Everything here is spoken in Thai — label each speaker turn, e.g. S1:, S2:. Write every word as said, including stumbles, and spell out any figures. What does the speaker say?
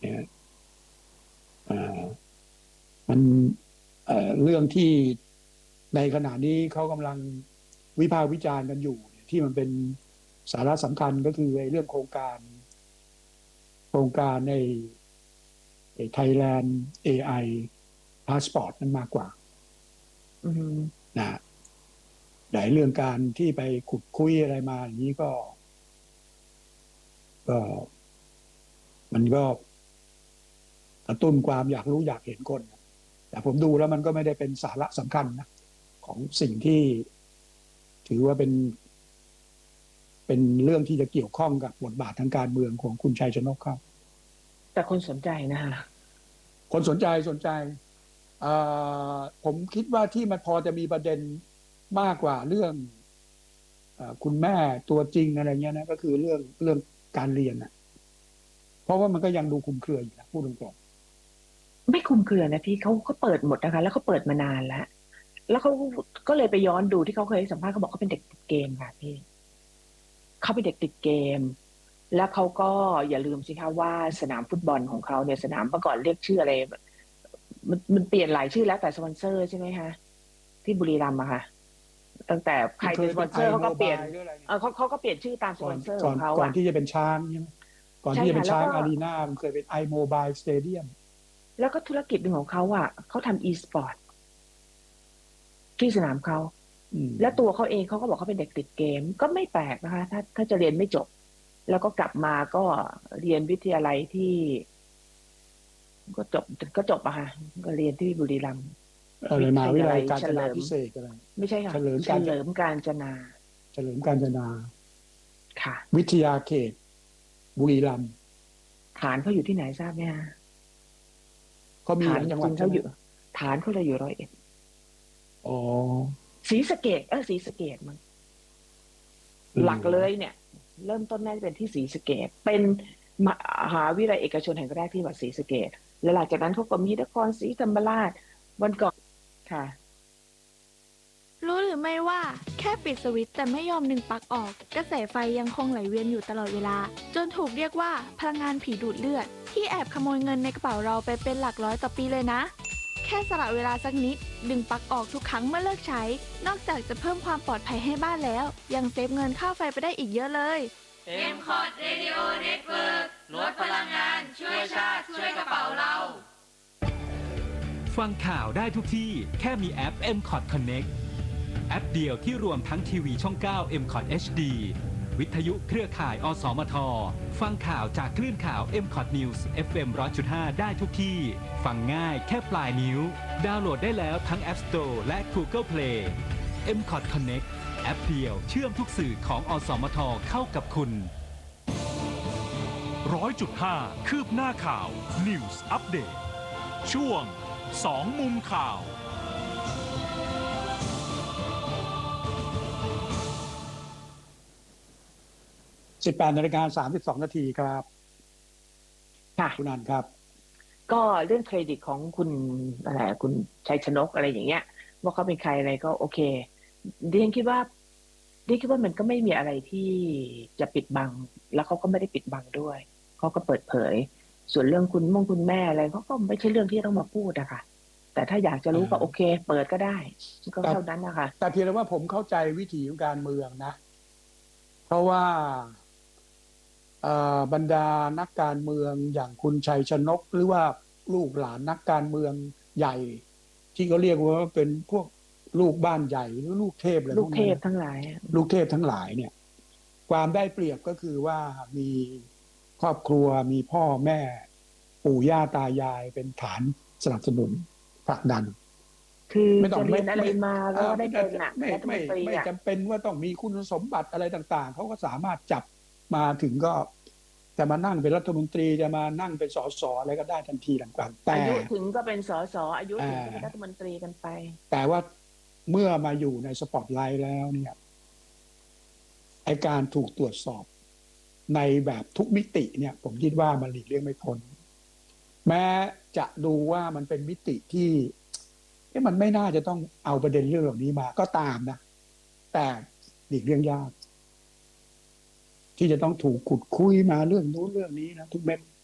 S1: เนี่ยมันเอ่อเรื่องที่ในขณะนี้เขากำลังวิพากษ์วิจารณ์กันอยู่ที่มันเป็นสาระสำคัญก็คือเรื่องโครงการโครงการในไทยแลนด์ เอ ไอ Passport นั้นมากกว่านะหลายเรื่องการที่ไปขุดคุยอะไรมาอย่างนี้ก็ก็มันก็กระตุ้นความอยากรู้อยากเห็นคนแต่ผมดูแล้วมันก็ไม่ได้เป็นสาระสำคัญนะของสิ่งที่ถือว่าเป็นเป็นเรื่องที่จะเกี่ยวข้องกับบทบาททางการเมืองของคุณชัยชนกครับ
S2: แต่คนสนใจนะคะ
S1: คนสนใจสนใจผมคิดว่าที่มันพอจะมีประเด็นมากกว่าเรื่องคุณแม่ตัวจริงอะไรเงี้ยนะก็คือเรื่องเรื่องการเรียนนะเพราะว่ามันก็ยังดูคลุมเครืออยู่นะพูดตรง
S2: ๆไม่คลุมเครือนะพี่เขาก็เปิดหมดนะคะแล้วเขาเปิดมานานแล้วแล้วเขาก็เลยไปย้อนดูที่เขาเคยสัมภาษณ์เขาบอกเขาเป็นเด็กติดเกมค่ะพี่เขาเป็นเด็กติดเกมแล้วเขาก็อย่าลืมสิคะว่าสนามฟุตบอลของเขาเนี่ยสนามเมื่อก่อนเรียกชื่ออะไรมันมันเปลี่ยนหลายชื่อแล้วแต่สปอนเซอร์ใช่ไหมคะที่บุรีรัมย์อะค่ะตั้งแต่ใครเป็นสปอนเซอร์เขาก็เปลี่ยนเออเขาเขาก็เปลี่ยนชื่อตามสปอนเซอร์ของเขา
S1: ก่อนที่จะเป็นช้างใช่ไหมก่อนที่จะเป็นช้างอารีนามันเคยเป็นไอโมบายสเตเดียม
S2: แล้วก็ธุรกิจหนึ่งของเขาอ่ะเขาทำอีสปอร์ตที่สนามเขาและตัวเขาเองเขาก็บอกเขาเป็นเด็กติดเกมก็ไม่แปลกนะคะถ้าถ้าจะเรียนไม่จบแล้วก็กลับมาก็เรียนวิทยาลัยที่ก็จบก็จบอะค่ะก็เรียนที่บุรีรัมย์
S1: วิทยาลัยการจนาพิเศษอะไร
S2: ไม่ใช่ค่ะเฉลิมเฉลิมการจนา
S1: เฉลิมการจนา
S2: ค่ะ
S1: วิทยาเขตบุรีรัมย์
S2: ฐานเขาอยู่ที่ไหนทราบไหมคะ
S1: เขามีหลายจังหวัด
S2: เขาอยู่ฐานเขาเลยอยู่ร้อยเอ็ด
S1: อ๋อ
S2: ศรีสะเกษเออศรีสะเกษมันหลักเลยเนี่ยเริ่มต้นน่าจะเป็นที่ศรีสะเกษเป็นมหาวิทยาลัยเอกชนแห่งแรกที่วัดศรีสะเกษแล้วหลังจากนั้นเขาก็มีนครศรีธรรมราชวันก่อนค่ะ
S3: รู้หรือไม่ว่าแค่ปิดสวิตช์แต่ไม่ยอมดึงปลั๊กออกกระแสไฟยังคงไหลเวียนอยู่ตลอดเวลาจนถูกเรียกว่าพลังงานผีดูดเลือดที่แอบขโมยเงินในกระเป๋าเราไปเป็นหลักร้อยต่อปีเลยนะแค่สละเวลาสักนิดดึงปลั๊กออกทุกครั้งเมื่อเลิกใช้นอกจากจะเพิ่มความปลอดภัยให้บ้านแล้วยังเซฟเงินค่าไฟไปได้อีกเยอะเลย
S4: เอ็ม คอท Radio Network ลดพลังงานช่วยชาติช่วยกระเป๋าเรา
S5: ฟังข่าวได้ทุกที่แค่มีแอป เอ็ม คอท Connect แอปเดียวที่รวมทั้งทีวีช่อง เก้า เอ็ม คอท เอช ดี วิทยุเครือข่าย อสมท ฟังข่าวจากคลื่นข่าว เอ็ม คอท News เอฟ เอ็ม หนึ่งร้อยจุดห้า ได้ทุกที่ ฟังง่ายแค่ปลายนิ้ว ดาวน์โหลดได้แล้วทั้ง App Store และ Google Play เอ็ม คอท Connect แอปเดียวเชื่อมทุกสื่อของอสมทเข้ากับคุณ
S6: ร้อยจุดห้าคืบหน้าข่าว News Update ช่วงสองมุมข่าว
S1: สิบแปดนาฬิกาสามสิบสองนาทีครับ
S2: ค่ะ
S1: คุณนันครับ
S2: ก็เรื่องเครดิตของคุณอะไรคุณชัยชนกอะไรอย่างเงี้ยว่าเขาเป็นใครอะไรก็โอเคดิฉันคิดว่าดิฉันคิดว่ามันก็ไม่มีอะไรที่จะปิดบังแล้วเขาก็ไม่ได้ปิดบังด้วยเขาก็เปิดเผยส่วนเรื่องคุณม่งคุณแม่อะไรเขาก็ไม่ใช่เรื่องที่ต้องมาพูดอะค่ะแต่ถ้าอยากจะรู้ก็โอเคเปิดก็ได้ก็เท่านั้นนะคะ
S1: แต่เพียงแต่ว่าผมเข้าใจวิถีของการเมืองนะเพราะว่าบรรดานักการเมืองอย่างคุณชัยชนกหรือว่าลูกหลานนักการเมืองใหญ่ที่เขาเรียกว่าเป็นพวกลูกบ้านใหญ่หรือลูกเทพอะไรพวกนี้
S2: ลูกเทพทั้งหลาย
S1: ลูกเทพทั้งหลายเนี่ยความได้เปรียบก็คือว่ามีครอบครัวมีพ่อแม่ปู่ย่าตายายเป็นฐานสนับสนุนผลักดัน
S2: คือไม่ต้องเรียนอะไรมาแล้วได้เป็นอ่ะ
S1: ไม่ไม่ไม่จำเป็นว่าต้องมีคุณสมบัติอะไรต่างๆเขาก็สามารถจับมาถึงก็จะมานั่งเป็นรัฐมนตรีจะมานั่งเป็นสสอะไรก็ได้ทันทีต่างๆแต่
S2: อายุถึงก็เป็นสสอายุถึงก็เป็นรัฐมนตรีกันไป
S1: แต่ว่าเมื่อมาอยู่ในสปอตไลท์แล้วเนี่ยไอการถูกตรวจสอบในแบบทุกมิติเนี่ยผมคิดว่ามันหลีกเลี่ยงไม่พ้นแม้จะดูว่ามันเป็นมิติที่มันไม่น่าจะต้องเอาประเด็นเรื่องเหล่านี้มาก็ตามนะแต่หลีกเลี่ยงยากที่จะต้องถูกขุดคุยมาเรื่องนู้นเรื่องนี้นะทุกเม็ด